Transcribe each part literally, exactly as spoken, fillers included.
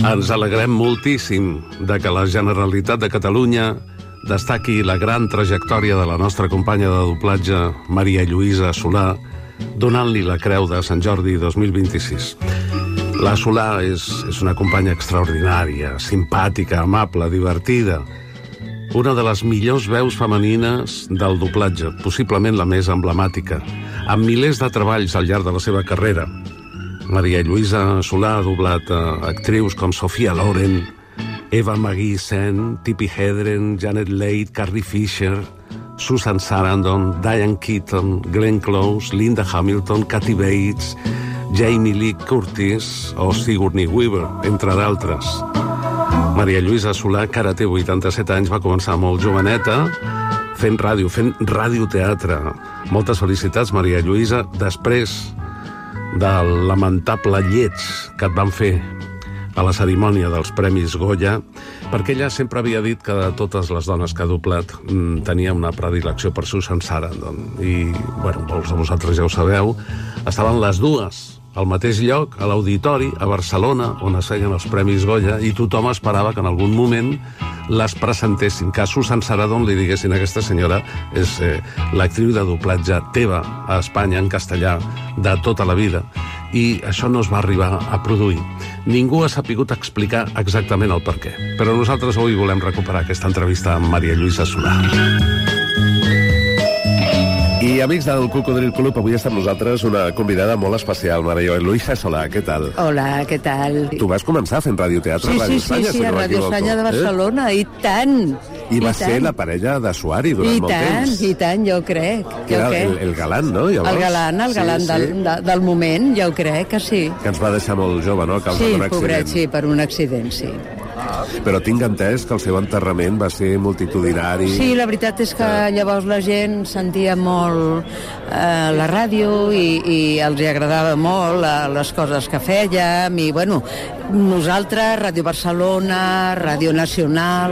Ens alegrem moltíssim de que la Generalitat de Catalunya destaqui la gran trajectòria de la nostra companya de doblatge, Maria Lluïsa Solà, donant-li la Creu de Sant Jordi dos mil vint-i-sis. La Solà és, és una companya extraordinària, simpàtica, amable, divertida. Una de les millors veus femenines del doblatge, possiblement la més emblemàtica, amb milers de treballs al llarg de la seva carrera. Maria Lluïsa Solà ha doblat a actrius com Sophia Loren, Eva Marie Sen, Tippi Hedren, Janet Leigh, Carrie Fisher, Susan Sarandon, Diane Keaton, Glenn Close, Linda Hamilton, Kathy Bates, Jamie Lee Curtis o Sigourney Weaver, entre d'altres. Maria Lluïsa Solà, que ara té vuitanta-set anys, va començar molt joveneta, fent ràdio, fent radioteatre. Moltes felicitats, Maria Lluïsa, després del lamentable lleig que et van fer a la cerimònia dels Premis Goya, perquè ella sempre havia dit que de totes les dones que ha doblat tenia una predilecció per Susan Sarandon. I, bueno, molts de vosaltres ja ho sabeu, estaven les dues al mateix lloc, a l'auditori, a Barcelona, on es feien els Premis Goya, i tothom esperava que en algun moment les presentessin, que a Susan Sarandon li diguessin: aquesta senyora és eh, l'actriu de doblatge teva a Espanya en castellà de tota la vida. I això no es va arribar a produir. Ningú ha sapigut explicar exactament el perquè. Però nosaltres avui volem recuperar aquesta entrevista amb Maria Lluïsa Solà. I, amics del Cocodril Club, avui està amb nosaltres una convidada molt especial, Maria Lluïsa Solà. Què tal? Hola, què tal? Tu vas començar fent radioteatre sí, a Ràdio sí, Espanya, sí, sí, si no a Ràdio Espanya de Barcelona, eh? i tant! I, I va tant. ser la parella de Suari durant I molt tant, temps. I tant, jo crec. Que jo era crec. el, el galant, no? Llavors? El galant, el galant sí, del, sí. del moment, jo crec que sí. Que ens va deixar molt jove, no? A causa sí, d'un accident. pobret, sí, per un accident, sí. Però tinc entès que el seu enterrament va ser multitudinari. Sí, la veritat és que llavors la gent sentia molt eh, la ràdio i, i els agradava molt eh, les coses que fèiem i, bueno, nosaltres, Ràdio Barcelona, Ràdio Nacional,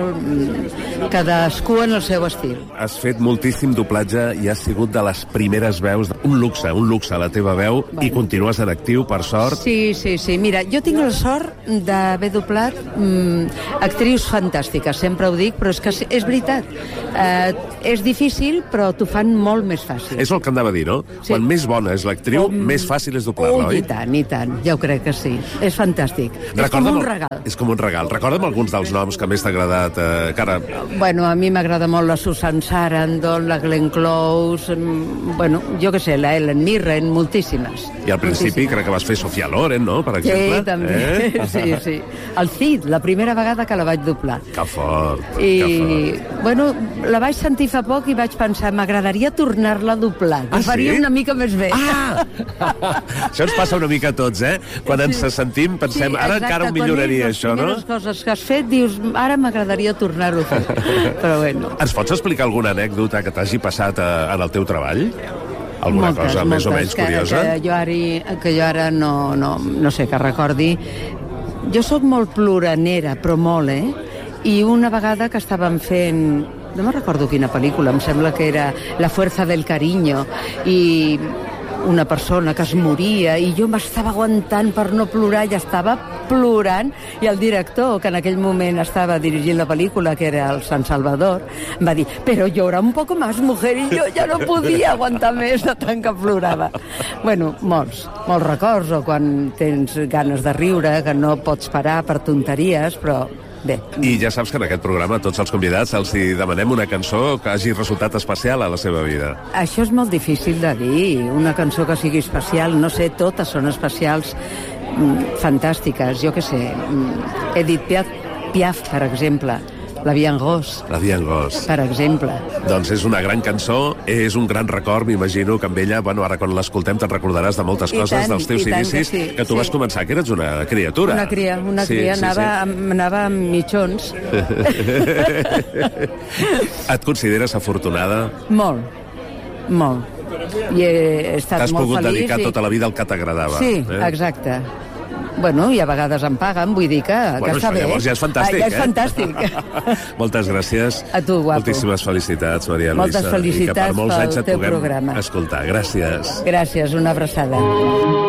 cadascú en el seu estil. Has fet moltíssim doblatge i has sigut de les primeres veus, un luxe, un luxe la teva veu, bueno. I continues en actiu, per sort. Sí, sí, sí. Mira, jo tinc la sort d'haver doblat mm, actrius fantàstiques, sempre ho dic, però és que és veritat. Eh, és difícil, però t'ho fan molt més fàcil. És el que andava a dir, no? Sí. Quan més bona és l'actriu, um, més fàcil és doblar-la, oh, oi? I tant, i tant. Jo crec que sí. És fantàstic. Recorda'm, és com un regal. És com un regal. Recorda'm alguns dels noms que més t'ha agradat. Eh, que ara... Bueno, a mi m'agrada molt la Susan Sarandon, la Glenn Close, bueno, jo què sé, la Helen Mirren, moltíssimes. I al principi moltíssimes. Crec que vas fer Sophia Loren, no?, per exemple. Sí, també. Eh? Sí, sí. El Cid, la primera vegada que la vaig doblar. Que fort, I, que fort. Bueno, la vaig sentir fa poc i vaig pensar, m'agradaria tornar-la a doblar. Ah, ho faria sí? una mica més bé. Ah! Això ens passa una mica a tots, eh? Quan ens sentim pensem, sí, ara encara ho milloraria, això, no? Les coses que has fet, dius, ara m'agradaria tornar-ho a fer. Però bueno. Ens pots explicar alguna anècdota que t'hagi passat eh, en el teu treball? Alguna moltes, cosa moltes, més o menys que, curiosa? Que jo ara, que jo ara no, no, no sé, que recordi. Jo sóc molt ploranera, però molt, eh? I una vegada que estàvem fent... No me'n recordo quina pel·lícula, em sembla que era La fuerza del cariño, i una persona que es moria, i jo m'estava aguantant per no plorar, i estava plorant, i el director, que en aquell moment estava dirigint la pel·lícula, que era el San Salvador, em va dir, però llora un poco más, mujer, i jo ja no podia aguantar més de tant que plorava. Bueno, molts, molts records, o quan tens ganes de riure, que no pots parar per tonteries, però... Bé. I ja saps que en aquest programa tots els convidats els hi demanem una cançó que hagi resultat especial a la seva vida. Això és molt difícil de dir, una cançó que sigui especial, no sé, totes són especials, fantàstiques, jo què sé, Edith Piaf, Piaf per exemple, La Vie en Rose. La Vie en Rose. Per exemple. Doncs és una gran cançó, és un gran record, m'imagino que amb ella, bueno, ara quan l'escoltem te'n recordaràs de moltes I coses, tant, dels teus inicis, que, sí, que tu sí. vas començar, que eres una criatura. Una cria, una sí, cria, sí, anava, sí. anava amb mitjons. Et consideres afortunada? Molt, molt. I he estat molt feliç. T'has pogut dedicar i... tota la vida al que t'agradava. Sí, eh? exacte. Bueno, i a vegades em paguen, vull dir que, bueno, que està bé. Llavors ja és fantàstic, ah, ja és eh? fantàstic. Moltes gràcies. A tu, guapo. Moltíssimes felicitats, Maria Lluïsa. Moltes felicitats i que per molts pel anys et teu puguem programa. escoltar. Gràcies. Gràcies, una abraçada.